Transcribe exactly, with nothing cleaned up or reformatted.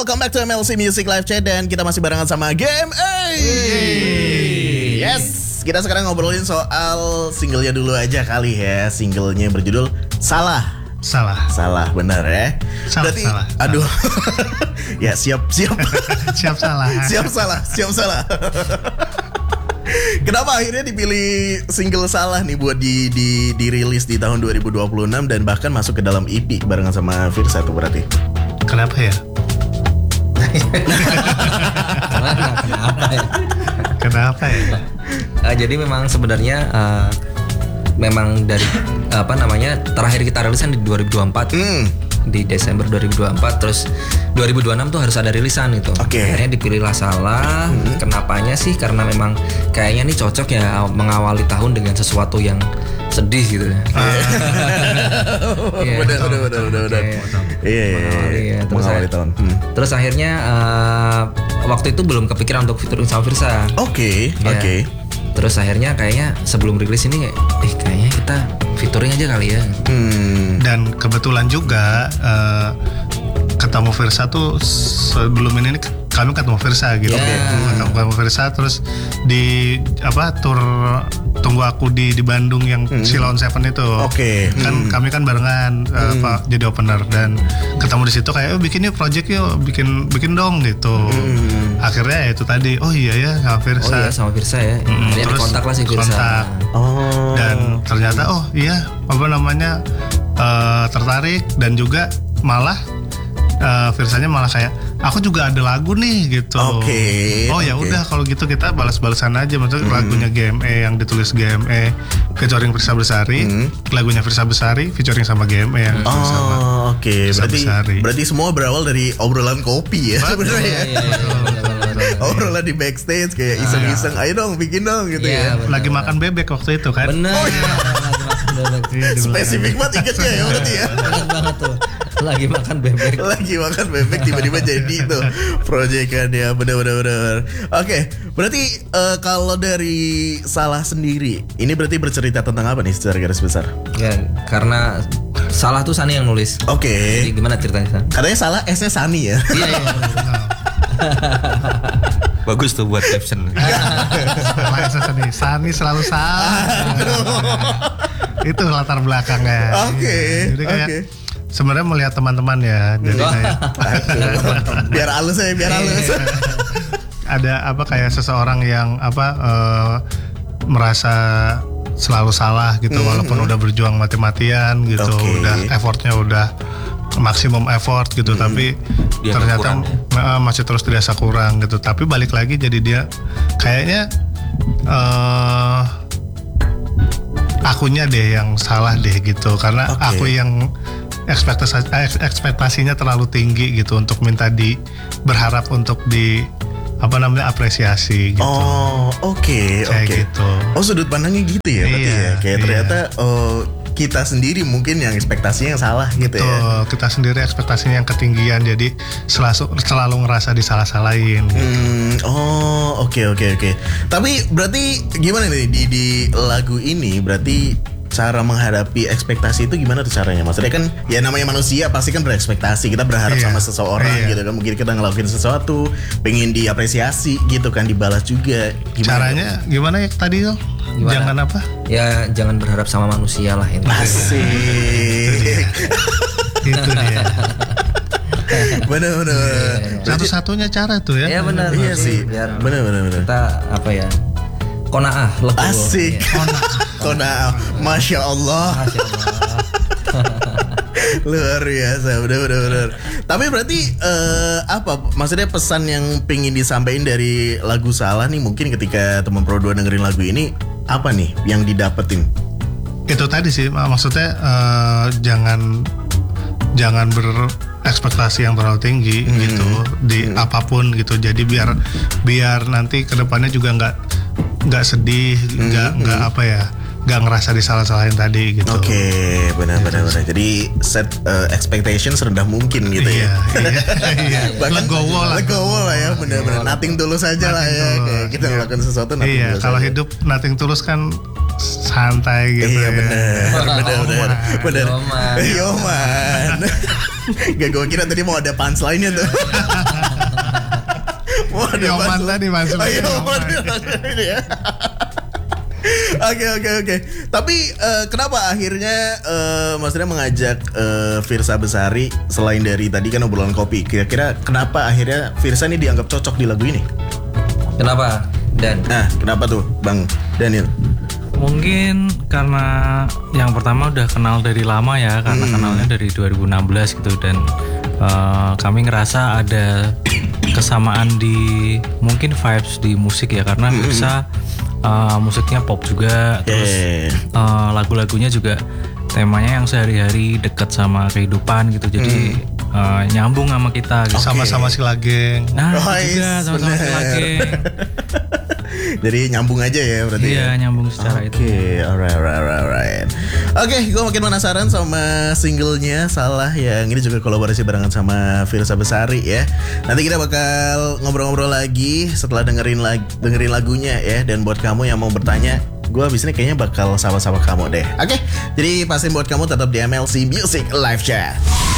welcome back to M L C Music Live Chat dan kita masih barengan sama G M A. Yes, kita sekarang ngobrolin soal singlenya dulu aja kali ya. Singlenya berjudul Salah. Salah. Salah, benar ya. Salah, Berarti, salah. aduh. Ya siap, siap. Siap salah. Siap salah, siap salah. Kenapa akhirnya dipilih single Salah nih buat di di dirilis di tahun dua ribu dua puluh enam dan bahkan masuk ke dalam E P barengan sama Firsa tuh berarti? Kenapa ya? Kenapa ya? Kenapa ya? Uh, jadi memang sebenarnya uh, memang dari apa namanya terakhir kita rilisan di dua ribu dua puluh empat. Hmm. Di Desember dua ribu dua puluh empat, terus dua ribu dua puluh enam tuh harus ada rilisan itu. Oke. Akhirnya dipilihlah Salah. Hmm. Kenapanya sih? Karena memang kayaknya nih cocok ya mengawali tahun dengan sesuatu yang sedih gitu. Udah, udah, udah, udah, udah, udah. Iya, iya, iya. Mengawali tahun. Hmm. Terus akhirnya uh, waktu itu belum kepikiran untuk featuring sama Firsa. Oke, Ya. oke. Terus akhirnya kayaknya sebelum rilis ini kayak, eh kayaknya kita featuring aja kali ya. Hmm. Dan kebetulan juga uh, ketemu Firsa tuh sebelum ini nih, kami ketemu Firsa gitu. Yeah. Ketemu, ketemu Firsa terus di apa tur Tunggu Aku di di Bandung yang Hmm. Silon Seven itu. Oke. Kan Hmm. kami kan barengan uh, Hmm. Pak jadi opener dan ketemu di situ kayak oh bikin yuk project yuk bikin bikin dong gitu. Hmm. Akhirnya ya itu tadi oh iya ya sama Firsa. Oh iya sama Firsa ya. Mm, Dia terus kontak lah si Firsa. kontak. Oh. Dan ternyata oh iya apa namanya uh, tertarik dan juga malah uh, Firsanya malah kayak aku juga ada lagu nih gitu. Oke, Oh ya oke. udah kalau gitu kita balas-balasan aja maksudnya Hmm. lagunya G M E yang ditulis G M E featuring Firsa Besari, Hmm. lagunya Firsa Besari featuring sama G M E yang ditulis sama. Oh, oke. Firsa Berarti Besari. berarti semua berawal dari obrolan kopi ya Betul. sebenarnya. Iya, iya, iya, benar-benar. Obrolan di backstage kayak iseng-iseng, ayo dong bikin dong gitu ya. Iya, benar. Lagi makan bebek waktu itu kan. Bener. Oh, iya. Lagi makan bebek. Iya, di belakang. Spesifik banget ingetnya ya berarti ya. Ingat banget tuh. Lagi makan bebek. Lagi makan bebek tiba-tiba jadi tuh proyekannya bener-bener bener. Oke, berarti eh, kalau dari Salah sendiri, ini berarti bercerita tentang apa nih secara garis besar? Ya, karena Salah tuh Sani yang nulis. Oke. Jadi gimana ceritanya San? Katanya Salah S-nya Sani ya. Iya, iya. Bagus tuh buat caption. Salah Sani, Sani selalu salah. Itu latar belakangnya. Oke, Jadi kayak oke. sebenarnya melihat teman-teman ya. Jadi kayak Biar halus ya, biar halus. ada apa kayak seseorang yang apa eh, merasa selalu salah gitu walaupun udah berjuang mati-matian gitu, Oke. udah effortnya udah maksimum effort gitu tapi Dia ternyata kurang, eh, masih terus dirasa kurang gitu. Tapi balik lagi jadi dia kayaknya eh akunya deh yang salah deh gitu karena Oke. aku yang ekspektasi ekspektasinya terlalu tinggi gitu untuk minta di berharap untuk di apa namanya apresiasi gitu. Oh, oke, Kayak oke. gitu. Oh, sudut pandangnya gitu ya berarti Iya, ya. Kayak iya. ternyata oh, kita sendiri mungkin yang ekspektasinya yang salah gitu ya. Tuh, kita sendiri ekspektasinya yang ketinggian jadi selalu selalu ngerasa disalah-salahin. Hmm, oh, oke oke oke. Tapi berarti gimana nih di di lagu ini berarti cara menghadapi ekspektasi itu gimana tuh caranya? Maksudnya kan ya namanya manusia pasti kan berekspektasi. Kita berharap Iya. sama seseorang Iya. gitu kan. Mungkin kita ngelakuin sesuatu, pengen diapresiasi gitu kan, dibalas juga. Gimana Caranya gimana ya tadi tuh? Gimana? Jangan apa? Ya jangan berharap sama manusia lah ini. dong? Asik. Itu dia. Bener-bener. Satu-satunya cara tuh ya. Iya benar. Iya sih. Biar Bener-bener. bener. kita apa ya? Konaah legowo. Asik. Iya. Kona, masya Allah. Masya Allah. Luar biasa, bener-bener. Tapi berarti eh, apa? Maksudnya pesan yang pengen disampaikan dari lagu Salah nih mungkin ketika teman Pro dua dengerin lagu ini apa nih yang didapetin? Itu tadi sih mak- maksudnya eh, jangan jangan berekspektasi yang terlalu tinggi Hmm. gitu di apapun gitu. Jadi biar biar nanti kedepannya juga nggak nggak sedih, nggak nggak apa ya, nggak ngerasa disalah-salahin tadi gitu. Oke, benar-benar benar. Jadi set uh, expectation serendah mungkin gitu Iya, ya. iya, iya. Bahkan Legowo lah. Legowo lah ya, benar-benar. Nothing tulus aja lah ya. Tulus. Kayak kita melakukan sesuatu nothing Iya, tulus kalau aja. hidup nothing tulus kan santai gitu. Iya ya. benar, benar, benar, benar. Yoman. Yoman. Gak, gue kira tadi mau ada punchline-nya tuh. Mau ada Yoman punchline. tadi masuk. Oh, Yoman. Ini ya. Oke oke oke. Tapi eh, kenapa akhirnya eh, Mas Ria mengajak eh, Firsa Besari selain dari tadi kan obrolan kopi? Kira-kira kenapa akhirnya Firsa ini dianggap cocok di lagu ini? Kenapa? Dan Nah, kenapa tuh, Bang Daniel? Mungkin karena yang pertama udah kenal dari lama ya, karena kenalnya dari dua ribu enam belas gitu, dan uh, kami ngerasa ada kesamaan di mungkin vibes di musik ya, karena Firsa uh, musiknya pop juga, terus Yeah. uh, lagu-lagunya juga temanya yang sehari-hari dekat sama kehidupan gitu, jadi uh, nyambung sama kita gitu. Sama-sama si Lageng. Nah, Oh, itu juga is, sama-sama bener. lagi. Jadi nyambung aja ya berarti. Iya, ya? nyambung secara itu. Oke, alright, alright, alright, alright. Oke, gue makin penasaran sama singlenya Salah yang ini juga kolaborasi barengan sama Firsa Besari ya. Nanti kita bakal ngobrol-ngobrol lagi setelah dengerin lag dengerin lagunya ya. Dan buat kamu yang mau bertanya, gue abis ini kayaknya bakal sama-sama kamu deh. Oke, jadi pastiin buat kamu tetap di M L C Music Live Chat.